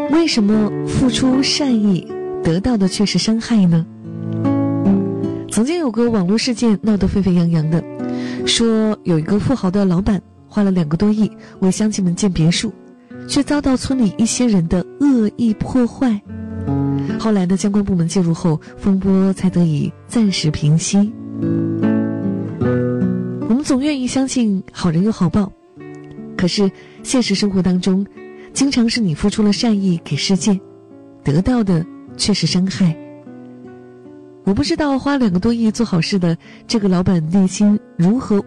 为什么付出善意得到的却是伤害呢？曾经有个网络事件闹得沸沸扬扬的，说有一个富豪的老板花了2个多亿为乡亲们建别墅，却遭到村里一些人的恶意破坏。后来的相关部门介入后，风波才得以暂时平息。我们总愿意相信好人有好报，可是现实生活当中，经常是你付出了善意给世界，得到的却是伤害。我不知道花2个多亿做好事的这个老板内心如何